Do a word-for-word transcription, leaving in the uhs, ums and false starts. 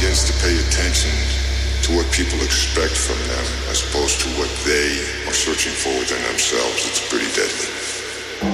begins to pay attention to what people expect from them as opposed to what they are searching for within themselves, it's pretty deadly.